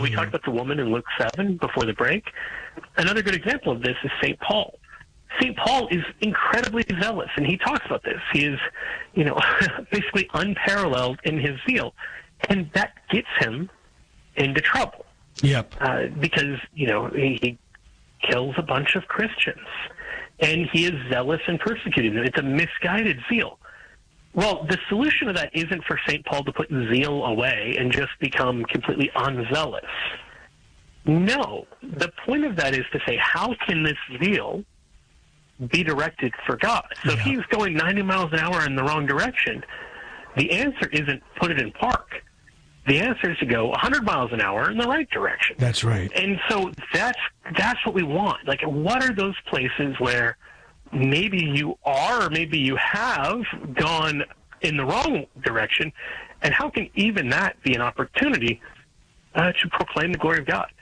We talked about the woman in Luke 7 before the break. Another good example of this is St. Paul. St. Paul is incredibly zealous, and he talks about this. He is, basically unparalleled in his zeal, and that gets him into trouble. Yep. Because, he kills a bunch of Christians, and he is zealous and persecuting them. It's a misguided zeal. Well, the solution to that isn't for St. Paul to put zeal away and just become completely unzealous. No. The point of that is to say, how can this zeal be directed for God? So if he's going 90 miles an hour in the wrong direction, the answer isn't put it in park. The answer is to go 100 miles an hour in the right direction. That's right. And so that's what we want. Like, what are those places where maybe you are, or maybe you have gone in the wrong direction, and how can even that be an opportunity to proclaim the glory of God?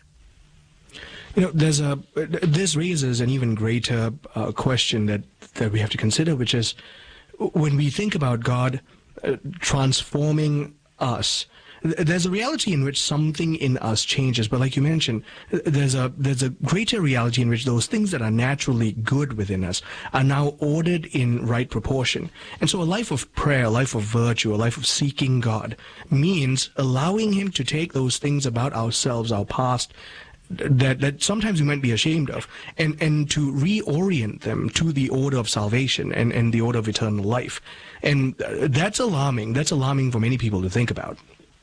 This raises an even greater question that we have to consider, which is when we think about God transforming us, there's a reality in which something in us changes, but like you mentioned, there's a greater reality in which those things that are naturally good within us are now ordered in right proportion. And so a life of prayer, a life of virtue, a life of seeking God means allowing him to take those things about ourselves, our past, that sometimes we might be ashamed of, and to reorient them to the order of salvation and the order of eternal life. And that's alarming. That's alarming for many people to think about.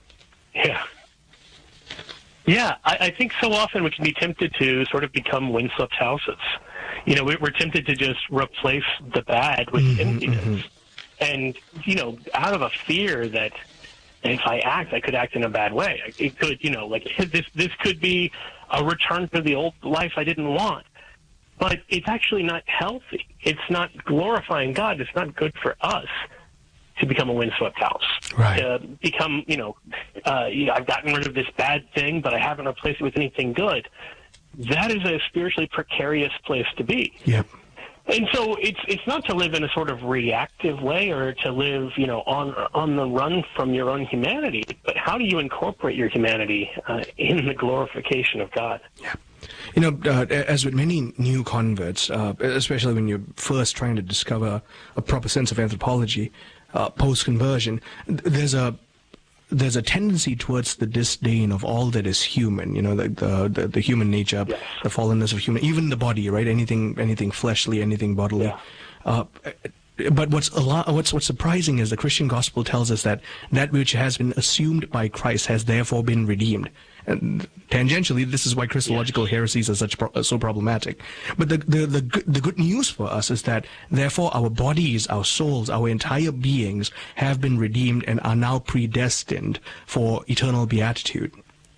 Yeah, I think so often we can be tempted to sort of become windswept houses. We're tempted to just replace the bad with emptiness. And, out of a fear that if I act, I could act in a bad way. It could, this could be a return to the old life I didn't want. But it's actually not healthy. It's not glorifying God. It's not good for us to become a windswept house. Right. To become, I've gotten rid of this bad thing, but I haven't replaced it with anything good. That is a spiritually precarious place to be. Yep. And so it's not to live in a sort of reactive way or to live, on the run from your own humanity, but how do you incorporate your humanity in the glorification of God? Yeah. As with many new converts, especially when you're first trying to discover a proper sense of anthropology, post-conversion, there's a tendency towards the disdain of all that is human, the human nature, yes, the fallenness of human, even the body, right? Anything fleshly, anything bodily. Yeah. But what's surprising is the Christian gospel tells us that which has been assumed by Christ has therefore been redeemed. And tangentially, this is why Christological heresies are so problematic. But the good news for us is that therefore our bodies, our souls, our entire beings have been redeemed and are now predestined for eternal beatitude.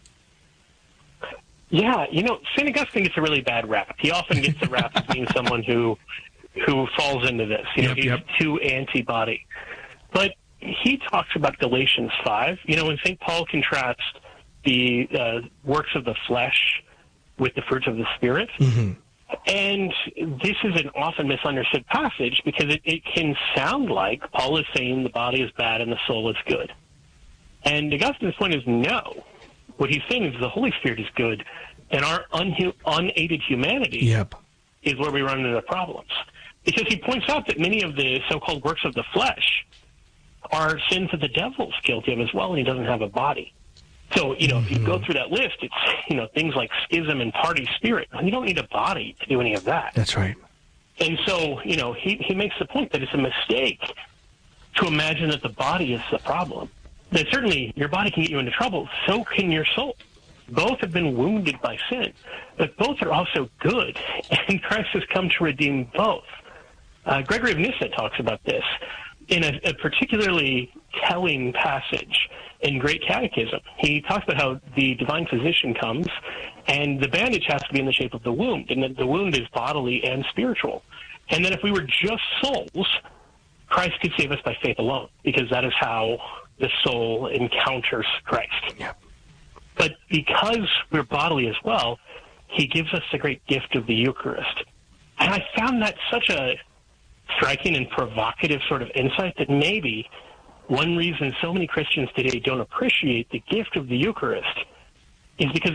Yeah, St. Augustine gets a really bad rap. He often gets the rap as being someone who falls into this. He's too anti-body. But he talks about Galatians 5. When St. Paul contrasts the works of the flesh with the fruits of the Spirit. Mm-hmm. And this is an often misunderstood passage because it can sound like Paul is saying the body is bad and the soul is good. And Augustine's point is no. What he's saying is the Holy Spirit is good, and our unaided humanity is where we run into problems. Because he points out that many of the so-called works of the flesh are sins that the devil's guilty of as well, and he doesn't have a body. So, if you go through that list, it's, things like schism and party spirit. You don't need a body to do any of that. That's right. And so, he makes the point that it's a mistake to imagine that the body is the problem. That certainly your body can get you into trouble, so can your soul. Both have been wounded by sin, but both are also good, and Christ has come to redeem both. Gregory of Nyssa talks about this in a particularly telling passage in Great Catechism. He talks about how the divine physician comes, and the bandage has to be in the shape of the wound, and that the wound is bodily and spiritual. And that if we were just souls, Christ could save us by faith alone, because that is how the soul encounters Christ. Yeah. But because we're bodily as well, he gives us the great gift of the Eucharist. And I found that such a striking and provocative sort of insight that maybe one reason so many Christians today don't appreciate the gift of the Eucharist is because